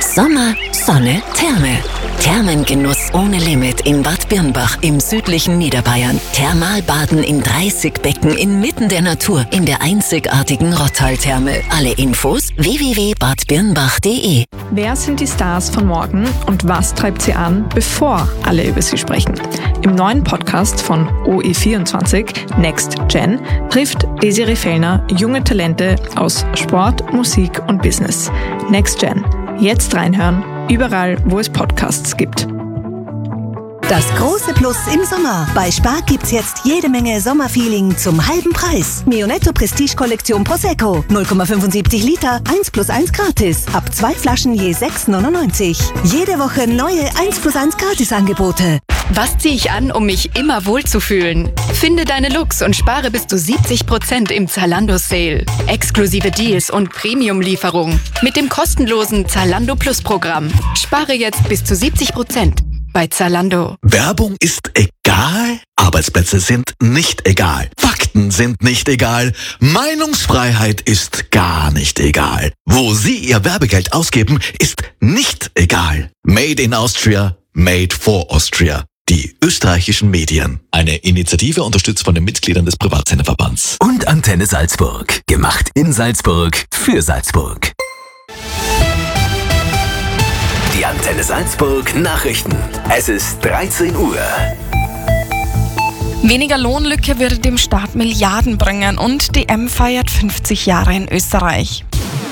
Sommer, Sonne, Therme. Thermengenuss ohne Limit in Bad Birnbach im südlichen Niederbayern. Thermalbaden in 30 Becken inmitten der Natur in der einzigartigen Rottal-Therme. Alle Infos www.badbirnbach.de. Wer sind die Stars von morgen und was treibt sie an, bevor alle über sie sprechen? Im neuen Podcast von OE24 Next Gen trifft Desiree Fellner junge Talente aus Sport, Musik und Business. Next Gen. Jetzt reinhören, überall, wo es Podcasts gibt. Das große Plus im Sommer. Bei Spar gibt's jetzt jede Menge Sommerfeeling zum halben Preis. Mionetto Prestige Kollektion Prosecco. 0,75 Liter, 1+1 gratis. Ab 2 Flaschen je 6,99. Jede Woche neue 1+1 Gratisangebote. Was ziehe ich an, um mich immer wohlzufühlen? Finde deine Looks und spare bis zu 70% im Zalando Sale. Exklusive Deals und Premium-Lieferung. Mit dem kostenlosen Zalando Plus Programm. Spare jetzt bis zu 70% bei Zalando. Werbung ist egal, Arbeitsplätze sind nicht egal, Fakten sind nicht egal, Meinungsfreiheit ist gar nicht egal. Wo Sie Ihr Werbegeld ausgeben, ist nicht egal. Made in Austria, made for Austria. Die österreichischen Medien. Eine Initiative unterstützt von den Mitgliedern des Privatsenderverbands. Und Antenne Salzburg. Gemacht in Salzburg für Salzburg. Die Antenne Salzburg Nachrichten. Es ist 13 Uhr. Weniger Lohnlücke würde dem Staat Milliarden bringen und die M feiert 50 Jahre in Österreich.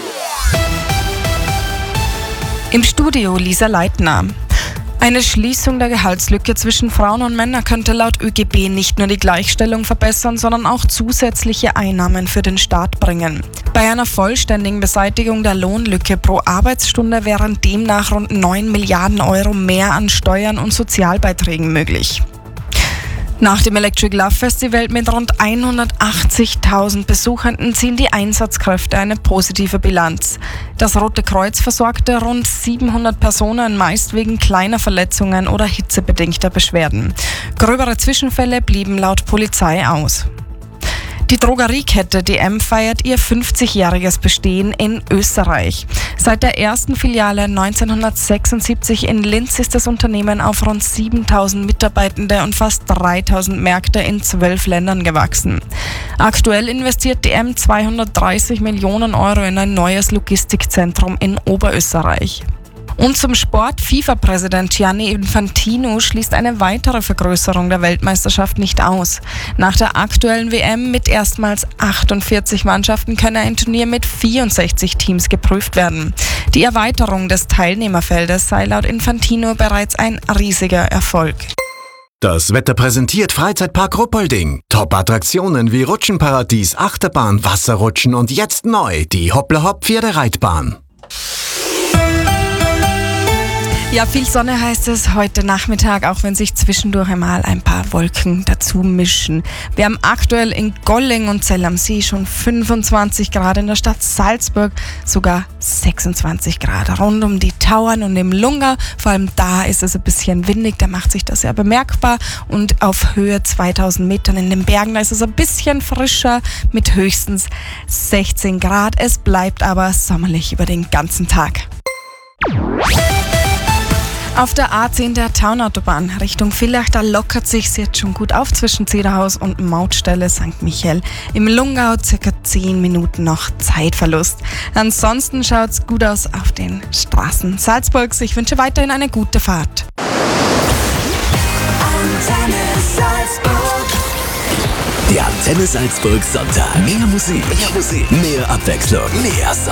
Im Studio Lisa Leitner. Eine Schließung der Gehaltslücke zwischen Frauen und Männern könnte laut ÖGB nicht nur die Gleichstellung verbessern, sondern auch zusätzliche Einnahmen für den Staat bringen. Bei einer vollständigen Beseitigung der Lohnlücke pro Arbeitsstunde wären demnach rund 9 Milliarden Euro mehr an Steuern und Sozialbeiträgen möglich. Nach dem Electric Love Festival mit rund 180.000 Besuchenden ziehen die Einsatzkräfte eine positive Bilanz. Das Rote Kreuz versorgte rund 700 Personen, meist wegen kleiner Verletzungen oder hitzebedingter Beschwerden. Gröbere Zwischenfälle blieben laut Polizei aus. Die Drogeriekette DM feiert ihr 50-jähriges Bestehen in Österreich. Seit der ersten Filiale 1976 in Linz ist das Unternehmen auf rund 7.000 Mitarbeitende und fast 3.000 Märkte in 12 Ländern gewachsen. Aktuell investiert DM 230 Millionen Euro in ein neues Logistikzentrum in Oberösterreich. Und zum Sport. FIFA-Präsident Gianni Infantino schließt eine weitere Vergrößerung der Weltmeisterschaft nicht aus. Nach der aktuellen WM mit erstmals 48 Mannschaften könne ein Turnier mit 64 Teams geprüft werden. Die Erweiterung des Teilnehmerfeldes sei laut Infantino bereits ein riesiger Erfolg. Das Wetter präsentiert Freizeitpark Ruppolding. Top-Attraktionen wie Rutschenparadies, Achterbahn, Wasserrutschen und jetzt neu die Hoppla-Hopp-Pferdereitbahn. Ja, viel Sonne heißt es heute Nachmittag, auch wenn sich zwischendurch einmal ein paar Wolken dazu mischen. Wir haben aktuell in Golling und Zell am See schon 25 Grad, in der Stadt Salzburg sogar 26 Grad. Rund um die Tauern und im Lungau, vor allem da ist es ein bisschen windig, da macht sich das ja bemerkbar. Und auf Höhe 2000 Metern in den Bergen, da ist es ein bisschen frischer mit höchstens 16 Grad. Es bleibt aber sommerlich über den ganzen Tag. Auf der A10 der Taunautobahn Richtung Villach, da lockert sich's jetzt schon gut auf zwischen Zederhaus und Mautstelle St. Michael. Im Lungau circa 10 Minuten noch Zeitverlust. Ansonsten schaut's gut aus auf den Straßen Salzburgs. Ich wünsche weiterhin eine gute Fahrt. Antenne Salzburg. Die Antenne Salzburg Sonntag. Mehr Musik, mehr Abwechslung, mehr